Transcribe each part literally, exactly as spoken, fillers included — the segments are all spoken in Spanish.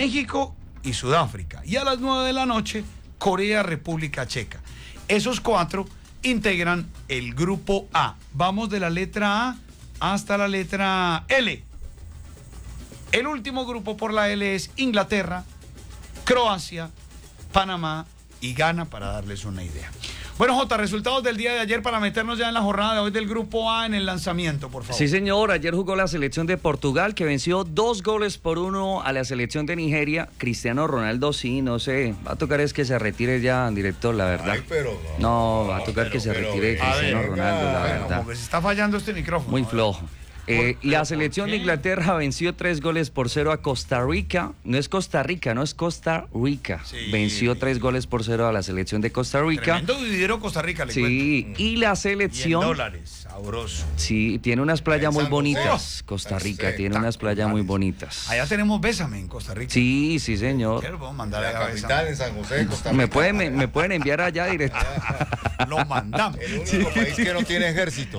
México y Sudáfrica. Y a las nueve de la noche, Corea, República Checa. Esos cuatro integran el grupo A. Vamos de la letra A hasta la letra L. El último grupo por la L es Inglaterra, Croacia, Panamá y Ghana, para darles una idea. Bueno, Jota, resultados del día de ayer para meternos ya en la jornada de hoy del grupo A en el lanzamiento, por favor. Sí, señor. Ayer jugó la selección de Portugal, que venció dos goles por uno a la selección de Nigeria. Cristiano Ronaldo, sí, no sé. Va a tocar es que se retire ya, director, la verdad. Ay, pero no, no, va a tocar pero, que se pero, retire a Cristiano ver, Ronaldo, la Bueno, verdad. porque se está fallando este micrófono. Muy flojo. Eh, ¿Por- la por selección qué? de Inglaterra venció tres goles por cero a Costa Rica. No es Costa Rica, no es Costa Rica. Sí. Venció tres goles por cero a la selección de Costa Rica. Tremendo dividero Costa Rica, le Sí, cuento. y la Y en selección... dólares, sabroso. Sí, tiene unas playas En muy San bonitas. José. Costa Rica Espectacular. tiene unas playas muy bonitas. Allá tenemos Bésame en Costa Rica. Sí, sí, señor. ¿Qué lo podemos mandar la allá a capital en Bésame? San José, Costa Rica. Me pueden, me, me pueden enviar allá directo. Lo mandamos. El único país que no tiene ejército.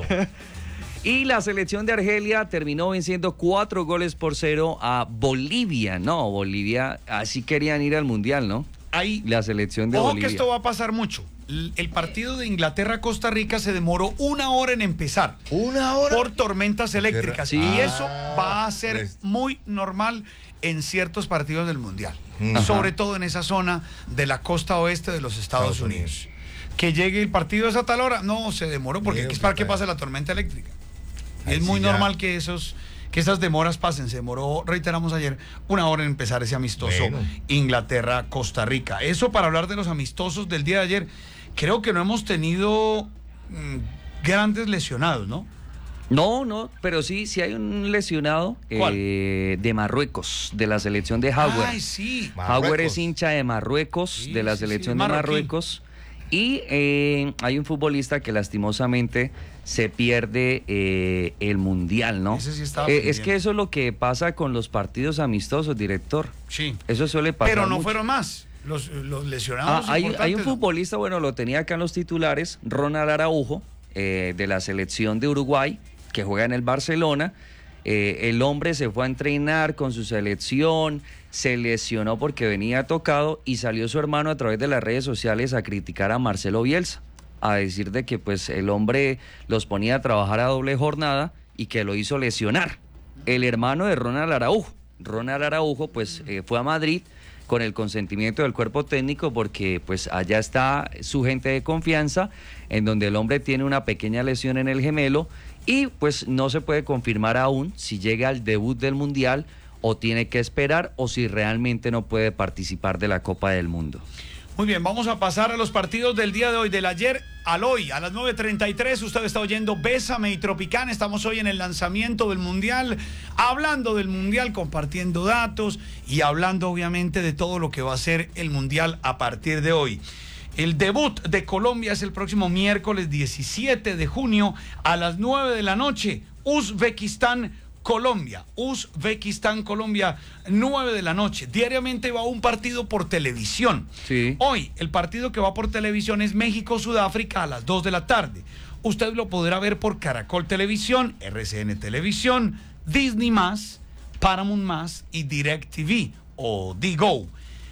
Y la selección de Argelia terminó venciendo cuatro goles por cero a Bolivia. No, Bolivia, así querían ir al Mundial, ¿no? Ahí, La selección de ojo Bolivia. que esto va a pasar mucho. L- El partido de Inglaterra-Costa Rica se demoró una hora en empezar. ¿Una hora? Por tormentas eléctricas. Sí. Y eso Ah, va a ser pues. muy normal en ciertos partidos del Mundial. Ajá. Sobre todo en esa zona de la costa oeste de los Estados, Estados Unidos. Unidos. Que llegue el partido a esa tal hora, no, se demoró porque Miedo aquí es para que que pasa. pase la tormenta eléctrica. Y Ahí es muy sí ya. normal que esos que esas demoras pasen. Se demoró, reiteramos ayer, una hora en empezar ese amistoso Bueno. Inglaterra-Costa Rica. Eso para hablar de los amistosos del día de ayer. Creo que no hemos tenido mm, grandes lesionados, ¿no? No, no, pero sí, sí hay un lesionado ¿Cuál? eh, de Marruecos, de la selección de Hauer. Ay, sí. Marruecos. Hauer es hincha de Marruecos, Sí, de la sí, sí, selección es de marroquí. Marruecos. Y eh, hay un futbolista que lastimosamente se pierde eh, el Mundial, ¿no? Ese sí estaba Eh, es pendiente. que eso es lo que pasa con los partidos amistosos, director. Sí. Eso suele pasar Pero no mucho. fueron más los, los Ah, lesionados. hay, hay un importantes, ¿no? futbolista, bueno, lo tenía acá en los titulares, Ronald Araujo, eh, de la selección de Uruguay, que juega en el Barcelona. Eh, el hombre se fue a entrenar con su selección, se lesionó porque venía tocado y salió su hermano a través de las redes sociales a criticar a Marcelo Bielsa, a decir de que pues el hombre los ponía a trabajar a doble jornada y que lo hizo lesionar. El hermano de Ronald Araujo, Ronald Araujo pues eh, fue a Madrid con el consentimiento del cuerpo técnico porque pues allá está su gente de confianza, en donde el hombre tiene una pequeña lesión en el gemelo y pues no se puede confirmar aún si llega al debut del Mundial o tiene que esperar o si realmente no puede participar de la Copa del Mundo. Muy bien, vamos a pasar a los partidos del día de hoy, del ayer al hoy, a las nueve treinta y tres. Usted está oyendo Bésame y Tropicana. Estamos hoy en el lanzamiento del Mundial, hablando del Mundial, compartiendo datos y hablando obviamente de todo lo que va a ser el Mundial a partir de hoy. El debut de Colombia es el próximo miércoles diecisiete de junio a las nueve de la noche. Uzbekistán, Colombia, Uzbekistán, Colombia, nueve de la noche. Diariamente va un partido por televisión. Sí. Hoy el partido que va por televisión es México-Sudáfrica a las dos de la tarde. Usted lo podrá ver por Caracol Televisión, R C N Televisión, Disney Más, Paramount Más y DirecTV o Digo.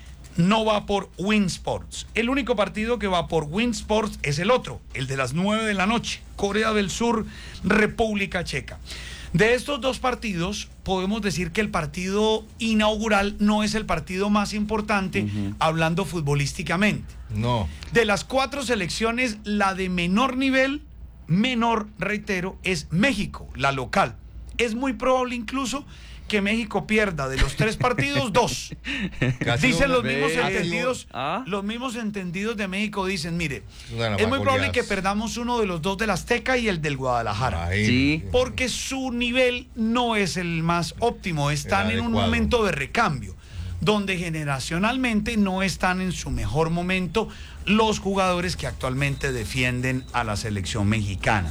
No va por Win Sports. El único partido que va por Win Sports es el otro, el de las nueve de la noche, Corea del Sur, República Checa. De estos dos partidos, podemos decir que el partido inaugural no es el partido más importante, uh-huh. hablando futbolísticamente. No. De las cuatro selecciones, la de menor nivel, menor, reitero, es México, la local. Es muy probable incluso que México pierda de los tres partidos, dos. Casi Dicen los ve, mismos casi entendidos, ¿Ah? los mismos entendidos de México dicen, mire, Bueno, es muy probable goleadas. que perdamos uno de los dos del Azteca y el del Guadalajara. Ahí. Sí. Porque su nivel no es el más óptimo, están El en un adecuado. momento de recambio, donde generacionalmente no están en su mejor momento los jugadores que actualmente defienden a la selección mexicana.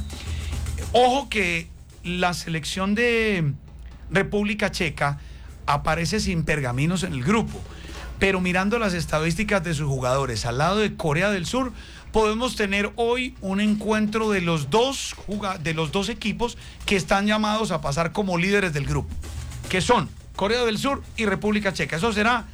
Ojo que la selección de República Checa aparece sin pergaminos en el grupo, pero mirando las estadísticas de sus jugadores al lado de Corea del Sur, podemos tener hoy un encuentro de los dos, de los dos equipos que están llamados a pasar como líderes del grupo, que son Corea del Sur y República Checa. Eso será